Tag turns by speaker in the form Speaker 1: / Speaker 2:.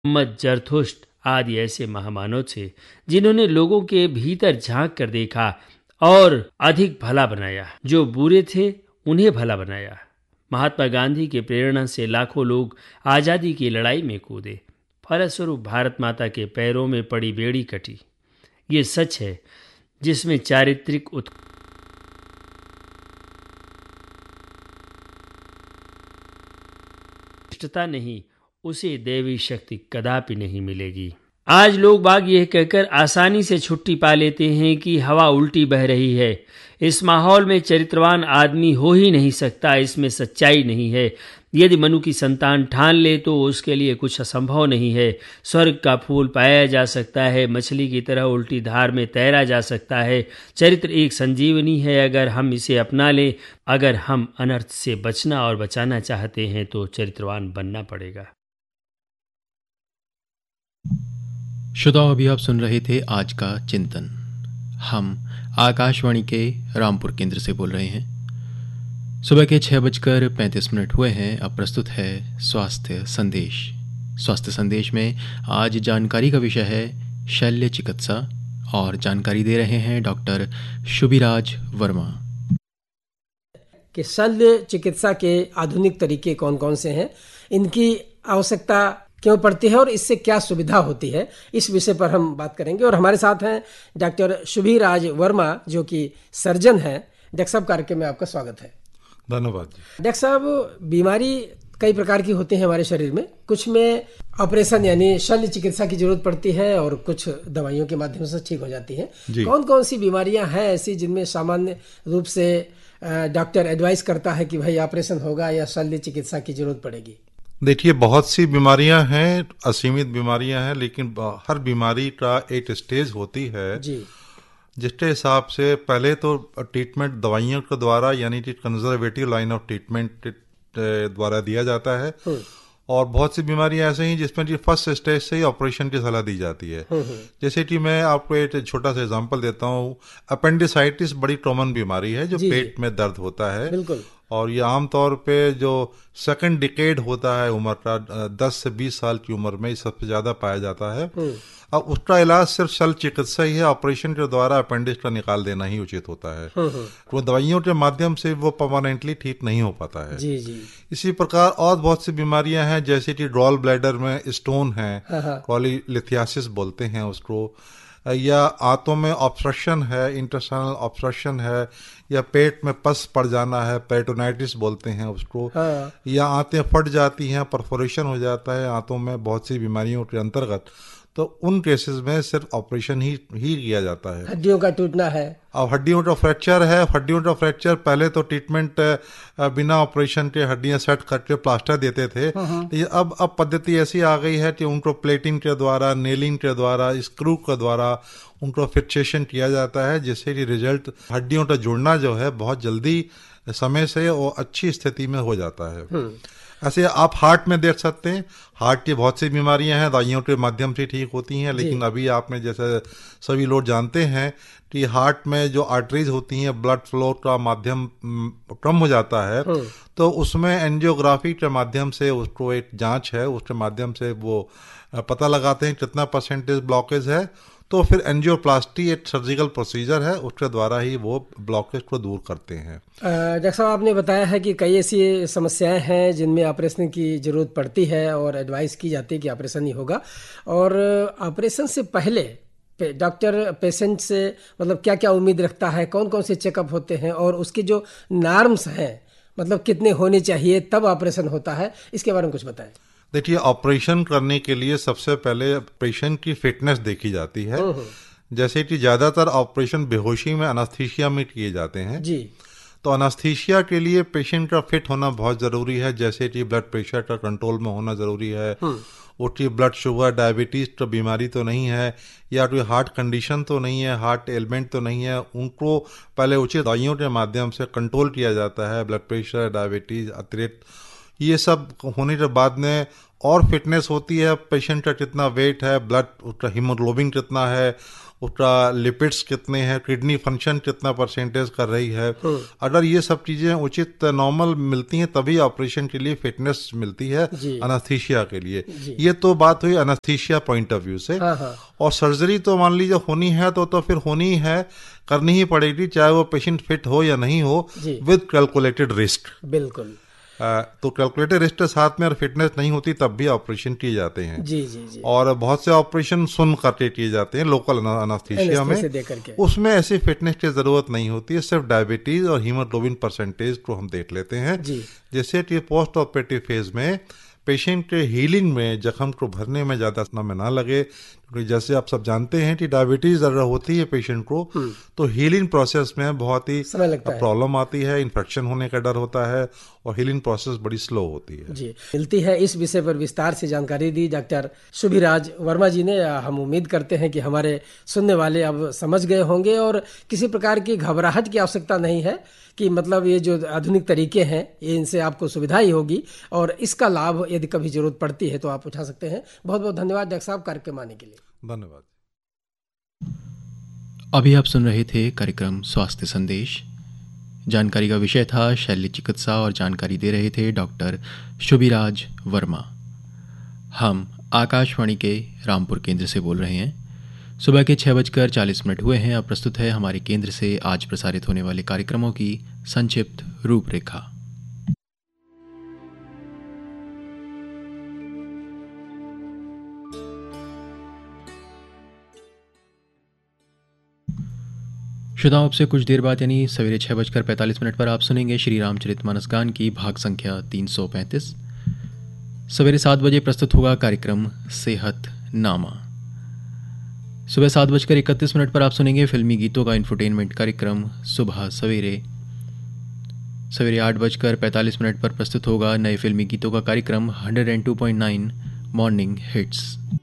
Speaker 1: मोहम्मद जरथुष्ट आदि ऐसे महामानव थे जिन्होंने लोगों के भीतर झांक कर देखा और अधिक भला बनाया। जो बुरे थे उन्हें भला बनाया। महात्मा गांधी के प्रेरणा से लाखों लोग आज़ादी की लड़ाई में कूदे। फलस्वरूप भारत माता के पैरों में पड़ी बेड़ी कटी। ये सच है जिसमें चारित्रिक उत्कृष्टता नहीं, उसे देवी शक्ति कदापि नहीं मिलेगी। आज लोग बाग यह कहकर आसानी से छुट्टी पा लेते हैं कि हवा उल्टी बह रही है। इस माहौल में चरित्रवान आदमी हो ही नहीं सकता, इसमें सच्चाई नहीं है। यदि मनु की संतान ठान ले तो उसके लिए कुछ असंभव नहीं है। स्वर्ग का फूल पाया जा सकता है, मछली की तरह उल्टी धार में तैरा जा सकता है। चरित्र एक संजीवनी है, अगर हम इसे अपना लें। अगर हम अनर्थ से बचना और बचाना चाहते हैं तो चरित्रवान बनना पड़ेगा।
Speaker 2: श्रोताओ, अभी आप सुन रहे थे आज का चिंतन। हम आकाशवाणी के रामपुर केंद्र से बोल रहे हैं। सुबह के 6:35 हुए हैं। अब प्रस्तुत है स्वास्थ्य संदेश। स्वास्थ्य संदेश में आज जानकारी का विषय है शल्य चिकित्सा और जानकारी दे रहे हैं डॉक्टर शुभिराज वर्मा।
Speaker 3: कि शल्य चिकित्सा के आधुनिक तरीके कौन कौन से हैं, इनकी आवश्यकता क्यों पड़ती है और इससे क्या सुविधा होती है, इस विषय पर हम बात करेंगे। और हमारे साथ हैं डॉक्टर शुभिराज वर्मा जो कि सर्जन हैं। डॉक्टर साहब, कार्यक्रम में आपका स्वागत है।
Speaker 4: धन्यवाद।
Speaker 3: डॉक्टर साहब, बीमारी कई प्रकार की होती है हमारे शरीर में। कुछ में ऑपरेशन यानी शल्य चिकित्सा की जरूरत पड़ती है और कुछ दवाइयों के माध्यम से ठीक हो जाती है। कौन कौन सी बीमारियां हैं ऐसी जिनमें सामान्य रूप से डॉक्टर एडवाइस करता है कि भाई ऑपरेशन होगा या शल्य चिकित्सा की जरूरत पड़ेगी?
Speaker 4: देखिए, बहुत सी बीमारियां हैं, असीमित बीमारियां हैं, लेकिन हर बीमारी का एक स्टेज होती है जी। जिसके हिसाब से पहले तो ट्रीटमेंट दवाइयों के द्वारा यानी कि कंजर्वेटिव लाइन ऑफ ट्रीटमेंट द्वारा दिया जाता है। और बहुत सी बीमारियां ऐसे हैं जिसमें कि फर्स्ट स्टेज से ही ऑपरेशन की सलाह दी जाती है। जैसे कि मैं आपको एक छोटा सा एग्जांपल देता हूँ। अपेंडिसाइटिस बड़ी कॉमन बीमारी है जो पेट में दर्द होता है। बिल्कुल। और ये आमतौर पे जो सेकंड डिकेड होता है उम्र का, 10 से 20 साल की उम्र में सबसे ज्यादा पाया जाता है। अब उसका इलाज सिर्फ शल्य चिकित्सा ही है। ऑपरेशन के द्वारा अपेंडिक्स का निकाल देना ही उचित होता है। तो दवाइयों के माध्यम से वो परमानेंटली ठीक नहीं हो पाता है। जी जी। इसी प्रकार और बहुत सी बीमारियां हैं जैसे कि गॉल ब्लैडर में स्टोन है, पॉलीलिथियासिस बोलते हैं उसको, या आंतों में ऑब्स्ट्रक्शन है, इंटेस्टाइनल ऑब्स्ट्रक्शन है, या पेट में पस पड़ जाना है, पेरिटोनाइटिस बोलते हैं उसको, या आंतें फट जाती हैं, परफोरेशन हो जाता है आंतों में बहुत सी बीमारियों के अंतर्गत। तो उन केसेस में सिर्फ ऑपरेशन ही किया जाता है।
Speaker 3: हड्डियों का टूटना है,
Speaker 4: अब हड्डियों का फ्रैक्चर है। हड्डियों का फ्रैक्चर पहले तो ट्रीटमेंट बिना ऑपरेशन के हड्डियां सेट करके प्लास्टर देते थे। लेकिन अब पद्धति ऐसी आ गई है कि उनको प्लेटिंग के द्वारा, नेलिंग के द्वारा, स्क्रू के द्वारा उनको फिक्सेशन किया जाता है, जिससे कि रिजल्ट हड्डियों का जुड़ना जो है बहुत जल्दी समय से और अच्छी स्थिति में हो जाता है। ऐसे आप हार्ट में देख सकते हैं, हार्ट की बहुत सी बीमारियां हैं दवाइयों के माध्यम से ठीक होती हैं। लेकिन अभी आपने जैसे सभी लोग जानते हैं कि हार्ट में जो आर्टरीज होती हैं, ब्लड फ्लो का माध्यम कम हो जाता है, तो उसमें एंजियोग्राफी के माध्यम से उसको एक जांच है, उसके माध्यम से वो पता लगाते हैं कितना परसेंटेज ब्लॉकेज है। तो फिर एंजियोप्लास्टी एक सर्जिकल प्रोसीजर है, उसके द्वारा ही वो ब्लॉकेज को दूर करते हैं।
Speaker 3: डॉक्टर साहब, आपने बताया है कि कई ऐसी समस्याएं हैं जिनमें ऑपरेशन की जरूरत पड़ती है और एडवाइस की जाती है कि ऑपरेशन ही होगा। और ऑपरेशन से पहले डॉक्टर पेशेंट से मतलब क्या क्या उम्मीद रखता है, कौन कौन से चेकअप होते हैं और उसके जो नॉर्म्स हैं, मतलब कितने होने चाहिए तब ऑपरेशन होता है, इसके बारे में कुछ बताएं।
Speaker 4: देखिए, ऑपरेशन करने के लिए सबसे पहले पेशेंट की फिटनेस देखी जाती है। जैसे कि ज्यादातर ऑपरेशन बेहोशी में एनेस्थीसिया में किए जाते हैं जी। तो एनेस्थीसिया के लिए पेशेंट का फिट होना बहुत जरूरी है। जैसे कि ब्लड प्रेशर का कंट्रोल में होना जरूरी है, उसकी ब्लड शुगर, डायबिटीज तो बीमारी तो नहीं है, या कोई हार्ट कंडीशन तो नहीं है, हार्ट एलिमेंट तो नहीं है, उनको पहले उचित दवाइयों के माध्यम से कंट्रोल किया जाता है। ब्लड प्रेशर, डायबिटीज, अतिरिक्त ये सब होने के बाद में और फिटनेस होती है। पेशेंट का कितना वेट है, ब्लड उसका हीमोग्लोबिन कितना है, उसका लिपिड्स कितने हैं, किडनी फंक्शन कितना परसेंटेज कर रही है। अगर ये सब चीजें उचित नॉर्मल मिलती हैं तभी ऑपरेशन के लिए फिटनेस मिलती है एनेस्थीसिया के लिए। ये तो बात हुई एनेस्थीसिया पॉइंट ऑफ व्यू से। और सर्जरी तो मान लीजिए होनी है तो फिर होनी है, करनी ही पड़ेगी, चाहे वो पेशेंट फिट हो या नहीं हो, विद कैलकुलेटेड रिस्क।
Speaker 3: बिल्कुल।
Speaker 4: तो कैलकुलेटेड रिस्क के साथ में अगर फिटनेस नहीं होती तब भी ऑपरेशन किए जाते हैं।
Speaker 3: जी।
Speaker 4: और बहुत से ऑपरेशन सुन करके किए जाते हैं लोकल एनेस्थीसिया में, उसमें ऐसी फिटनेस की जरूरत नहीं होती है, सिर्फ डायबिटीज और हीमोग्लोबिन परसेंटेज को हम देख लेते हैं। जैसे कि पोस्ट ऑपरेटिव फेज में पेशेंट के हीलिंग में, जख्म को भरने में ज़्यादा समय ना लगे, क्योंकि जैसे आप सब जानते हैं कि डायबिटीज अगर होती है पेशेंट को तो हीलिंग प्रोसेस में बहुत ही प्रॉब्लम आती है, इन्फेक्शन होने का डर होता है और हीलिंग प्रोसेस बड़ी स्लो होती है।
Speaker 3: जी, मिलती है। इस विषय पर विस्तार से जानकारी दी डॉक्टर शुभिराज वर्मा जी ने। हम उम्मीद करते हैं कि हमारे सुनने वाले अब समझ गए होंगे और किसी प्रकार की घबराहट की आवश्यकता नहीं है कि मतलब ये जो आधुनिक तरीके हैं ये इनसे आपको सुविधा ही होगी और इसका लाभ यदि कभी जरूरत पड़ती है तो आप उठा सकते हैं। बहुत बहुत धन्यवाद डॉक्टर साहब कार्यक्रम आने के लिए।
Speaker 4: धन्यवाद।
Speaker 2: अभी आप सुन रहे थे कार्यक्रम स्वास्थ्य संदेश। जानकारी का विषय था शल्य चिकित्सा और जानकारी दे रहे थे डॉक्टर शुभिराज वर्मा। हम आकाशवाणी के रामपुर केंद्र से बोल रहे हैं। सुबह के 6:40 हुए हैं। अब प्रस्तुत है हमारे केंद्र से आज प्रसारित होने वाले कार्यक्रमों की संक्षिप्त रूपरेखा। श्रोताओं, आपसे कुछ देर बाद यानी सवेरे 6:45 पर आप सुनेंगे श्री रामचरितमानस गान की भाग संख्या 335। सवेरे 7 बजे प्रस्तुत होगा कार्यक्रम सेहत नामा। सुबह 7:31 पर आप सुनेंगे फिल्मी गीतों का इंफोटेनमेंट कार्यक्रम सुबह सवेरे। सवेरे 8:45 पर प्रस्तुत होगा नए फिल्मी गीतों का कार्यक्रम 102.9 मॉर्निंग हिट्स।